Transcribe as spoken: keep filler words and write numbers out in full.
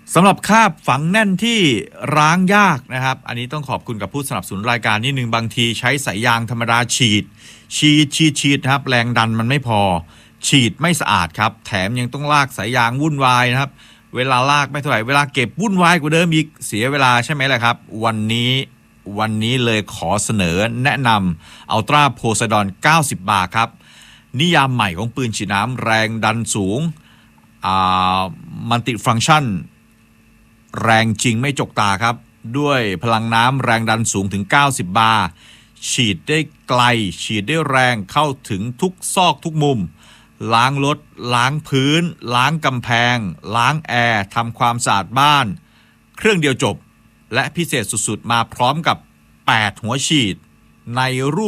สำหรับคราบฝังแน่นที่ร้างยากนะครับอันนี้ต้องขอบคุณกับผู้สนับสนุนรายการนิดนึงบางทีใช้สายยางธรรมดาฉีดฉีดฉีดฉีดนะครับแรงดันมันไม่พอฉีดไม่สะอาดครับแถมยังต้องลากสายยางวุ่นวายนะครับเวลาลากไม่เท่าไหร่เวลาเก็บวุ่นวายกว่าเดิมอีกเสียเวลาใช่ไหมล่ะครับวันนี้วันนี้เลยขอเสนอแนะนำอัลตราโพไซดอนเก้าสิบบาร์ครับนิยามใหม่ของปืนฉีดน้ำแรงดันสูงอ่ามัลติฟังก์ชันแรงจริงไม่จกตาครับด้วยพลังน้ำแรงดันสูงถึงเก้าสิบบาร์ฉีดได้ไกลฉีดได้แรงเข้าถึงทุกซอกทุกมุมล้างรถล้างพื้นล้างกำแพงล้างแอร์ทำความสะอาดบ้านเครื่องเดียวจบและพิเศษสุดๆมาพร้อมกับแปดหัวฉีดในรูป